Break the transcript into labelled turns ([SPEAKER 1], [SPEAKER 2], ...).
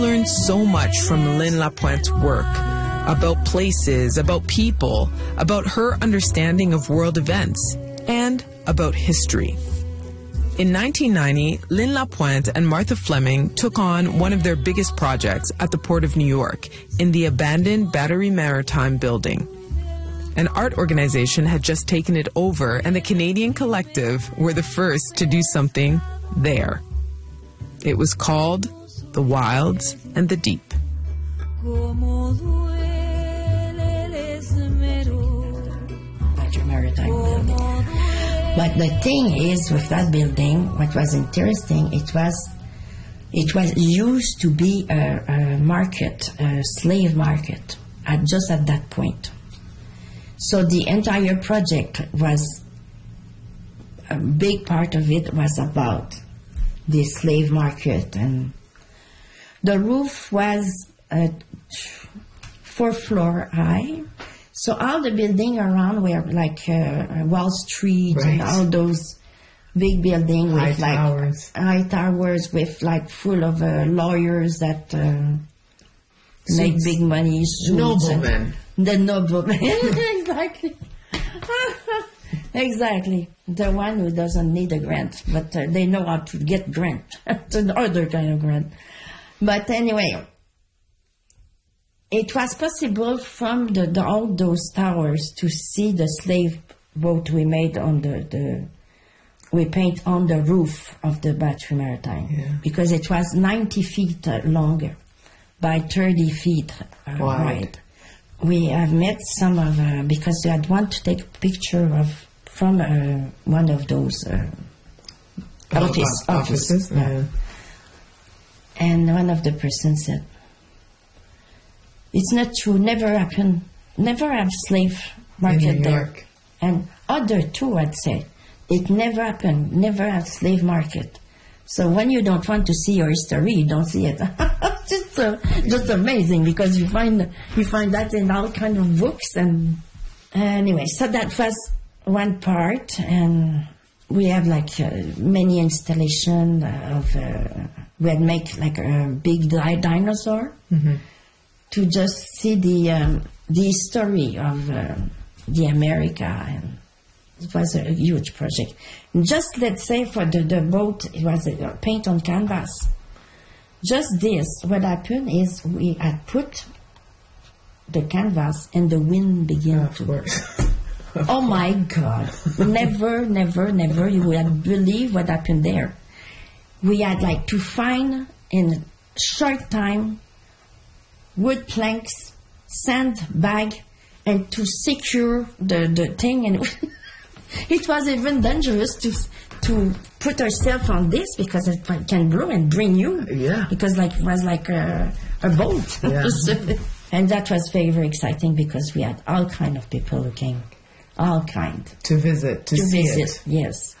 [SPEAKER 1] Learned so much from Lynn Lapointe's work about places, about people, about her understanding of world events, and about history. In 1990, Lynn Lapointe and Martha Fleming took on one of their biggest projects at the Port of New York in the abandoned Battery Maritime building. An art organization had just taken it over, and the Canadian Collective were the first to do something there. It was called The Wilds and the Deep.
[SPEAKER 2] Battery Maritime building. But the thing is, with that building, what was interesting, it was used to be a market, a slave market, just at that point. So the entire project was, a big part of it was about the slave market, and the roof was 4 floors high. So all the buildings around were like Wall Street, right, and all those big buildings with high towers with like full of lawyers that make big money.
[SPEAKER 1] Noblemen.
[SPEAKER 2] The noblemen, exactly. Exactly. The one who doesn't need a grant, but they know how to get grant. It's an other kind of grant. But anyway, it was possible from all those towers to see the slave boat we made on we paint on the roof of the Battery Maritime, because it was 90 feet longer by 30 feet wide. We have met some of, because we had want to take a picture from one of those offices. Yeah. And one of the persons said, "It's not true, never happened, never have slave market there." And other two had said, "It never happened, never have slave market." So when you don't want to see your history, you don't see it. Just amazing, because you find that in all kind of books. And anyway, so that was one part, and we have like many installation of we had make like a big dinosaur to just see the history of the America, and it was a huge project. Just let's say for the boat, it was a paint on canvas. Just this, what happened is we had put the canvas and the wind began to... Oh my God. Never you would believe what happened there. We had like to find in short time wood planks, sand bag, and to secure the thing. And it was even dangerous to put ourselves on this, because it can blow and bring you. Yeah. Because it was like a boat. Yeah. And that was very, very exciting, because we had all kind of people who came, all kind.
[SPEAKER 1] To visit, to see
[SPEAKER 2] visit,
[SPEAKER 1] it.
[SPEAKER 2] Yes.